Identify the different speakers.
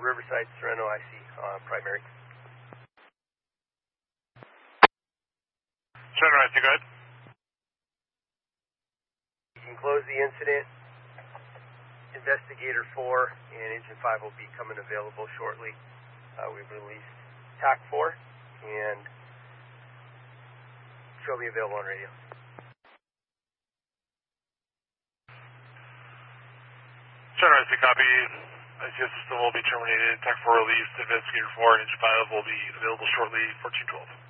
Speaker 1: Riverside, Sorrento, IC, primary.
Speaker 2: Sorrento, IC, go ahead.
Speaker 1: You can close the incident. Investigator 4 and Engine 5 will be coming available shortly. We've released TAC 4 and show me available on radio.
Speaker 2: Sorrento, IC, copy. ICS system will be terminated. TAC 4 released. Investigator 4 and Engine 5 will be available shortly. 1412.